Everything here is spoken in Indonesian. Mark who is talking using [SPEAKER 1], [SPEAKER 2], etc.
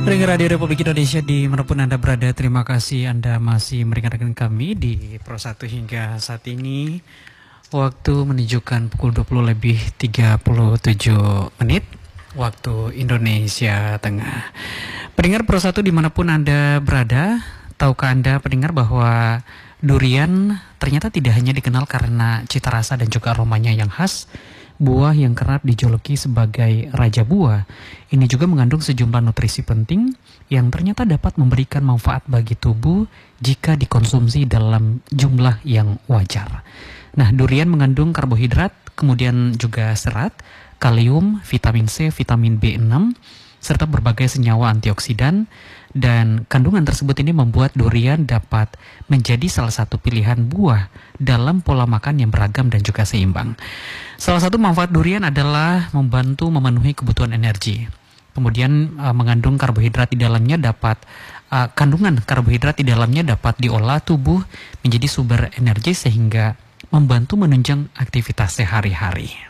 [SPEAKER 1] Pendengar Radio Republik Indonesia dimanapun Anda berada, terima kasih Anda masih mendengarkan kami di Pro 1 hingga saat ini. Waktu menunjukkan pukul 20:37 waktu Indonesia Tengah. Pendengar Pro 1 dimanapun Anda berada, tahukah Anda pendengar bahwa durian ternyata tidak hanya dikenal karena cita rasa dan juga aromanya yang khas. Buah yang kerap dijuluki sebagai raja buah, ini juga mengandung sejumlah nutrisi penting yang ternyata dapat memberikan manfaat bagi tubuh jika dikonsumsi dalam jumlah yang wajar. Nah, durian mengandung karbohidrat, kemudian juga serat, kalium, vitamin C, vitamin B6, serta berbagai senyawa antioksidan, dan kandungan tersebut ini membuat durian dapat menjadi salah satu pilihan buah dalam pola makan yang beragam dan juga seimbang. Salah satu manfaat durian adalah membantu memenuhi kebutuhan energi. Kemudian mengandung karbohidrat di dalamnya kandungan karbohidrat di dalamnya dapat diolah tubuh menjadi sumber energi sehingga membantu menunjang aktivitas sehari-hari.